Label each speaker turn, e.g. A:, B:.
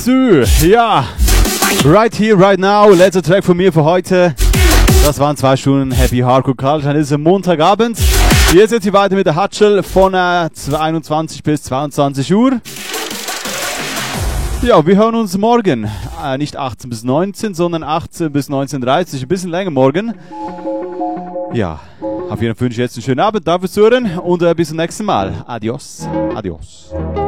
A: So, ja. Right here, right now. Letzter Track von mir für heute. Das waren 2 Stunden Happy Hardcore Culture an diesem Montagabend. Jetzt geht's hier weiter mit der Hutchel von 21 bis 22 Uhr. Ja, wir hören uns morgen. Nicht 18 bis 19, sondern 18 bis 19.30 Ein bisschen länger morgen. Ja, auf jeden Fall wünsche ich jetzt einen schönen Abend. Danke fürs Zuhören und bis zum nächsten Mal. Adios. Adios.